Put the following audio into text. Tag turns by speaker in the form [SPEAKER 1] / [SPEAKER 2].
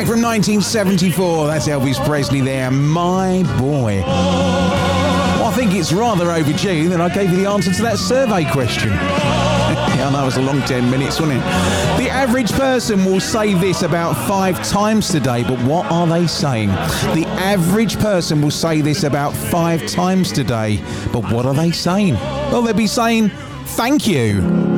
[SPEAKER 1] track from 1974. That's Elvis Presley there, My Boy. Well, I think it's rather overdue that I gave you the answer to that survey question. Yeah, I know it was a long 10 minutes, wasn't it? The average person will say this about 5 times today, but what are they saying? The average person will say this about 5 times today, but what are they saying? Well, they'll be saying, thank you.